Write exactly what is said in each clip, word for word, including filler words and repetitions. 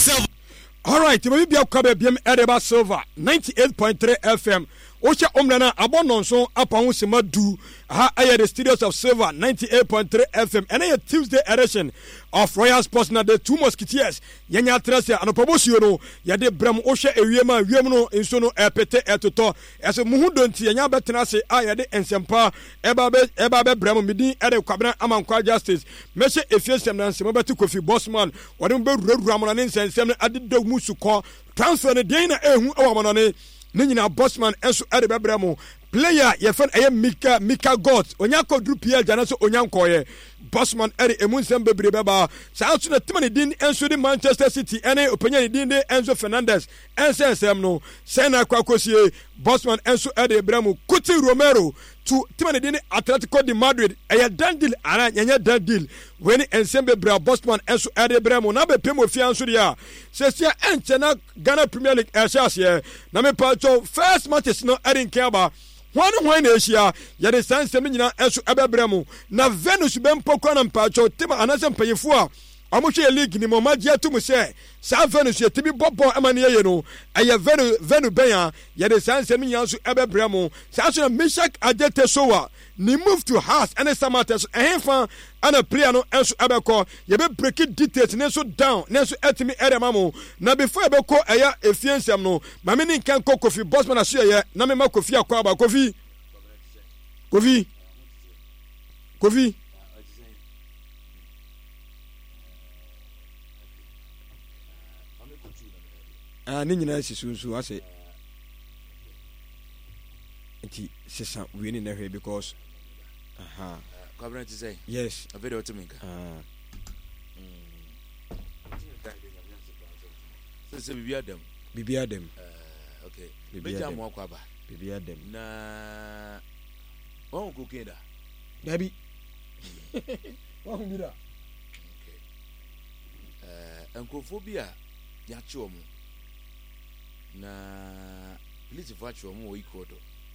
Silver. All right, we be a cover B M Edeba Silver ninety-eight point three F M. Ocha omnana abononso upon sima do ha aye the studios of Silver ninety-eight point three F M and a Tuesday edition of Royal Sports na the two musketeers yenya trese anopobosio no yade bram ohwe ewiema wiem no enso no epete etoto ese muhu donti yenya betena se aye de ensempa eba be eba be bram midin ede kwabena amankwa justice meche efiesem na nsem beti Kofi Bossman wode be ruruam na nsensem ade dogmu suko transfer ne den na ehu ewo ne Nina Bossman enso ede bebremo player ye fen eye Mika Mika God onya kodru P L jana so onya nkoye Bossman ede emunsem bebre beba sa so na timani din enso di Manchester City ene openya din de Enzo Fernandez ensensem no sena kwakosie Bossman enso ede bebremo Kuti Romero to timani din Atletico de Madrid eye dandil ara nyanya dandil weni ensembe bra Bossman enso ede bebremo na be pemo fia enso dia sesia enchena Ghana Premier League eshase na me pacho first matches no ede nkeba one when Asia yade sansem nyina enso ebebremo na Venus bempo kwa na mpacho tima anasem payefo a amohwe league ni mo magia to mu se sa Venus yetibi bobo amane ye no eye Venus Venus ben yade sansem nyina enso ebebremo sa so na Meshak Ajete Sowa ni move to house and Samates ehfa ana player no enso ebeko ye be break details nenso down nenso etimi eremamo na before ebeko eya efiensem no mame ni kan Kofi Bossman aso ye na me ma Kofi akwa ba Kofi Kofi Kofi ah ni nyina sisunsu ase enti sesa we ni na hwe because aha Kwabena to say yes a video to me ah so say bibia dem bibia dem uh okay bibia mo kwaba bibia dem na won ko keda dabi wa hu bira okay eh enkofobia ya chi omo na police virtual mo ikodo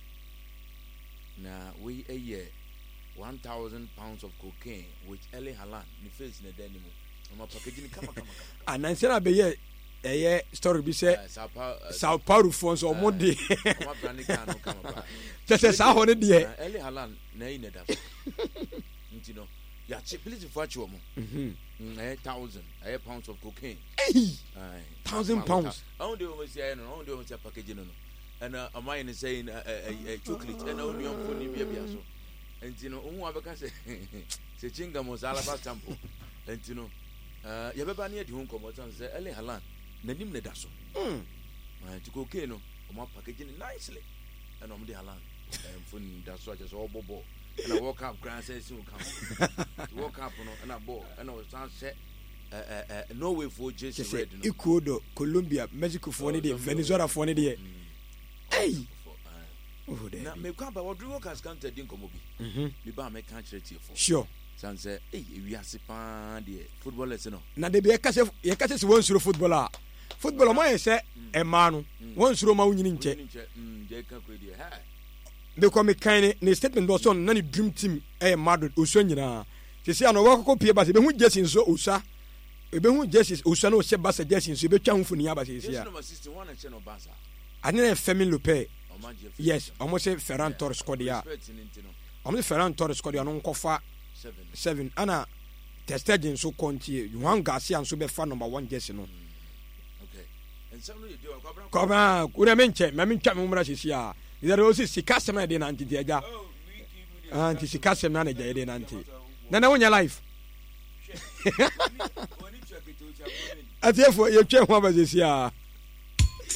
na we eye one thousand pounds of cocaine with Erling Haaland ni face na denimu ama packaging kama kama kama anansera be ye eye story bi se Sao Paulo fonso omode ama brand kanu kama ba tese sa ho ne de Erling Haaland na ina da nti no ya chi police virtual mo mhm eh thousand eh pounds of cocaine eh one thousand pounds I don't do almost say no I don't do almost packaging no and uh, am I saying uh, uh, uh, chocolate and only on for Nibia so and you know who abeka say say chinga mo sala pa stampo and you know uh ya beba na di hu komo tan say Erling Haaland nanim ne da so mm and to cocaine no o packaging nicely and on the Haaland and for da so just all bobo and I walk up grand say so come to walk up no and I ball and I was say Uh, uh, uh, no way for Jesse Red. Ecuador, Colombia, Mexico for the Venezuela for the hey. Oh, now me come by what do work as counted in Komobi. Mhm. Me ba me can treat you for. Sure. San say, hey, we are sipan the footballers no. Na de be kase ye kase se won suro footballer. Footballer mo ye se e ma no. Won suro ma wunyini nche. Mm, they can create the high. They come me kind ne statement do so na ni dream team e Madrid oso nyina. Se se ano wo kokko pie ba se be hu Jesse nso osa. Ebe hu Jesus usano o se basa Jesus so ebe twa hu funi aba se sia. Yes, number sixty-one and channel basa. Ani na Femi Lope. Yes, almost say Ferran Torres squad ya. Almost Ferran Torres squad ya no nkofa seven. Ana tested so konti Juan Garcia so be fa number one jersey no. Okay. And some you do akobra. Kobra, una menche, me mentwa me mura se sia. There also sikasem na de na anti eja. Anti sikasem na na eja de na anti. Na na wonya life. Atiefo ye twa ho abazesi a